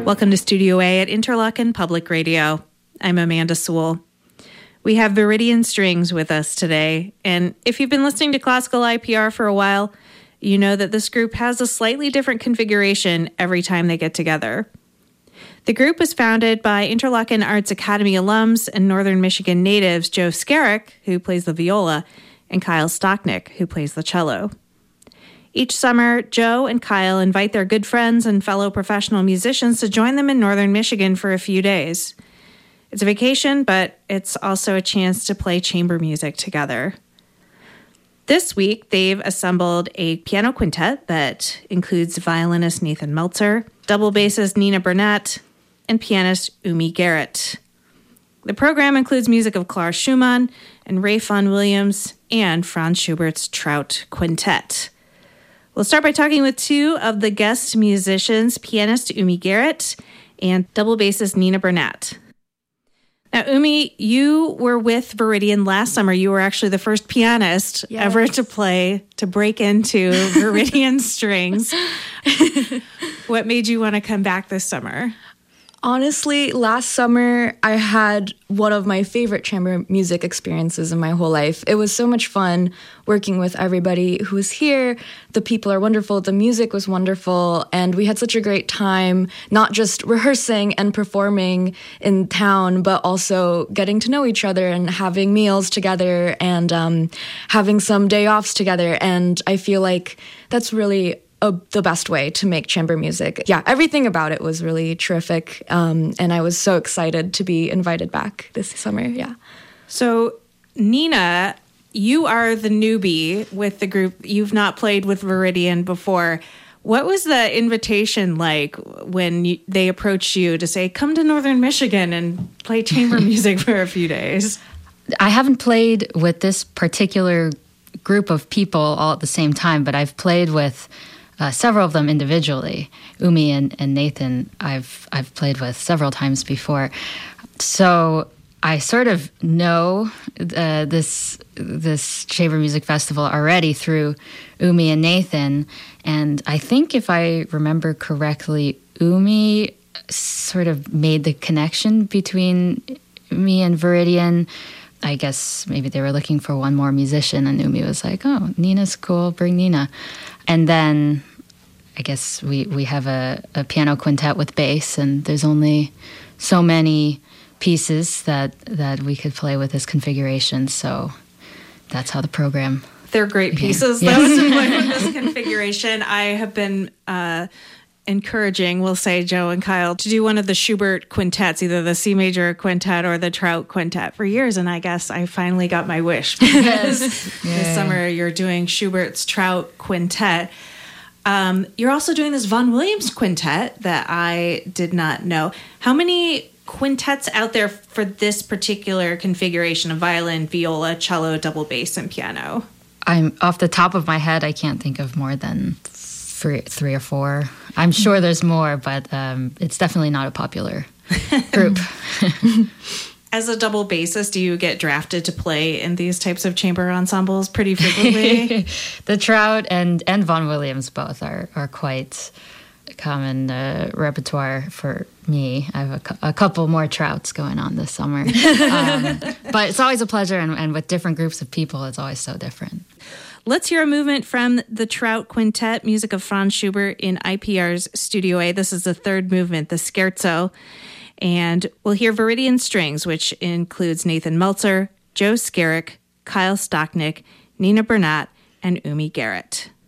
Welcome to Studio A at Interlochen Public Radio. I'm Amanda Sewell. We have Viridian Strings with us today, and if you've been listening to classical IPR for a while, you know that this group has a slightly different configuration every time they get together. The group was founded by Interlochen Arts Academy alums and Northern Michigan natives Joe Skerek, who plays the viola, and Kyle Stocknick, who plays the cello. Each summer, Joe and Kyle invite their good friends and fellow professional musicians to join them in Northern Michigan for a few days. It's a vacation, but it's also a chance to play chamber music together. This week, they've assembled a piano quintet that includes violinist Nathan Meltzer, double bassist Nina Burnett, and pianist Umi Garrett. The program includes music of Klaus Schumann and Ray Vaughan Williams and Franz Schubert's Trout Quintet. We'll start by talking with two of the guest musicians, pianist Umi Garrett and double bassist Nina Burnett. Now, Umi, you were with Viridian last summer. You were actually the first pianist ever to break into Viridian Strings. What made you want to come back this summer? Honestly, last summer, I had one of my favorite chamber music experiences in my whole life. It was so much fun working with everybody who was here. The people are wonderful. The music was wonderful. And we had such a great time, not just rehearsing and performing in town, but also getting to know each other and having meals together and having some day offs together. And I feel like that's really the best way to make chamber music. Yeah, everything about it was really terrific, and I was so excited to be invited back this summer, yeah. So, Nina, you are the newbie with the group. You've not played with Viridian before. What was the invitation like when they approached you to say, come to Northern Michigan and play chamber music for a few days? I haven't played with this particular group of people all at the same time, but I've played with several of them individually. Umi and Nathan, I've played with several times before, so I sort of know this chamber music festival already through Umi and Nathan. And I think if I remember correctly, Umi sort of made the connection between me and Viridian. I guess maybe they were looking for one more musician, and Umi was like, "Oh, Nina's cool, bring Nina." And then I guess we have a piano quintet with bass, and there's only so many pieces that we could play with this configuration. So that's how the program. They're great pieces, though, to play with this configuration. I have been encouraging, we'll say, Joe and Kyle, to do one of the Schubert quintets, either the C major quintet or the Trout quintet for years. And I guess I finally got my wish because this summer you're doing Schubert's Trout quintet. You're also doing this Vaughan Williams quintet that I did not know. How many quintets out there for this particular configuration of violin, viola, cello, double bass, and piano? I'm off the top of my head, I can't think of more than three or four. I'm sure there's more, but it's definitely not a popular group. As a double bassist, do you get drafted to play in these types of chamber ensembles pretty frequently? The Trout and Vaughan Williams both are quite common repertoire for me. I have a couple more Trouts going on this summer. But it's always a pleasure, and with different groups of people, it's always so different. Let's hear a movement from the Trout Quintet, music of Franz Schubert in IPR's Studio A. This is the third movement, the Scherzo. And we'll hear Viridian Strings, which includes Nathan Meltzer, Joe Skerek, Kyle Stocknick, Nina Burnett, and Umi Garrett.